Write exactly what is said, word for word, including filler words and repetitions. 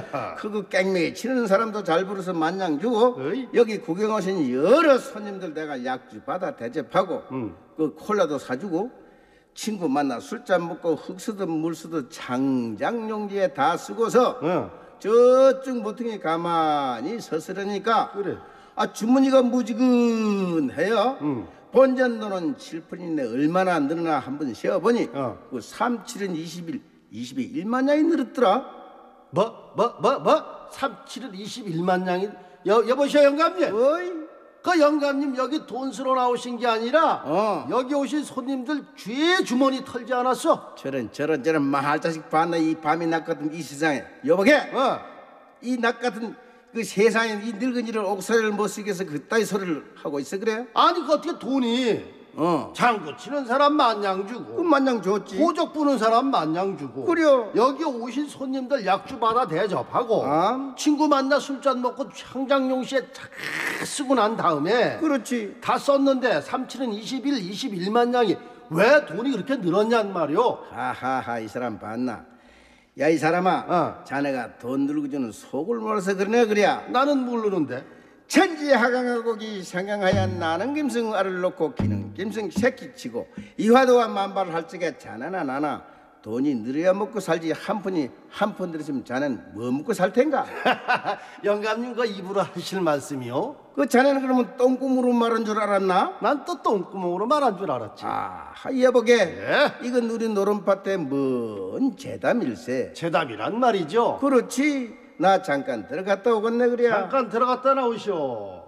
그거 깽매기 치는 사람도 잘 부르서 만냥 주고 어이? 여기 구경 오신 여러 손님들 내가 약주 받아 대접하고 음. 그 콜라도 사주고 친구 만나 술잔 먹고 흙 쓰듯 물 쓰듯 장장용지에 다 쓰고서 어. 저쪽 모퉁이 가만히 서스르니까 그래. 아 주머니가 무지근해요. 음. 본전도는 칠 푼인데 얼마나 늘어나 한번 세어보니 어. 그 삼, 칠은 이십일, 이십에 일만 양이 늘었더라. 뭐, 뭐, 뭐, 뭐? 삼칠은 이십일만 양이. 여, 여보시오, 영감님. 어이? 그 영감님 여기 돈 쓰러 나오신 게 아니라 어. 여기 오신 손님들 쥐의 주머니 털지 않았어? 저런 저런 저런 말자식 봤나 이 밤이 낮 같은 이 세상에 여보게 어. 이 낮 같은 그 세상에 이 늙은이를 옥살이를 못 쓰게 해서 그따위 소리를 하고 있어 그래? 아니 그 어떻게 돈이 어. 장구 치는 사람 만냥 주고 그 만냥 좋지. 호적 부는 사람 만냥 주고 그래요. 여기 오신 손님들 약주 받아 대접하고 아. 친구 만나 술잔 먹고 창장용시에 잘 쓰고 난 다음에 그렇지. 다 썼는데 삼칠은 이십일, 이십일만 양이 왜 돈이 그렇게 늘었냔 말이오. 하하하 이 사람 봤나? 야 이 사람아 어. 자네가 돈 들고 주는 속을 몰라서 그러네 그래야. 나는 모르는데. 천지하강하고 기상강하얀 나는 김승 알을 놓고 기는 김승 새끼치고 이화도와 만발을 할 적에 자네나 나나 돈이 늘어야 먹고 살지 한 푼이 한 푼 들었으면 자네는 뭐 먹고 살 텐가? 영감님 그 입으로 하실 말씀이요? 그 자네는 그러면 똥구멍으로 말한 줄 알았나? 난 또 똥구멍으로 말한 줄 알았지. 아 여보게 예? 이건 우리 노름밭에 뭔 재담일세. 재담이란 말이죠. 그렇지 나 잠깐 들어갔다 오겠네 그래야. 잠깐 들어갔다 나오시오.